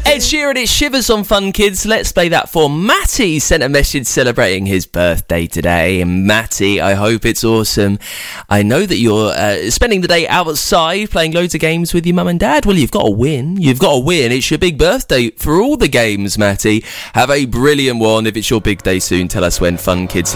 Ed Sheeran, it's Shivers on Fun Kids. Let's play that for Matty. Sent a message celebrating his birthday today. And Matty, I hope it's awesome. I know that you're spending the day outside playing loads of games with your mum and dad. Well, you've got to win. You've got to win. It's your big birthday for all the games, Matty. Have a brilliant one. If it's your big day soon, tell us when. Fun Kids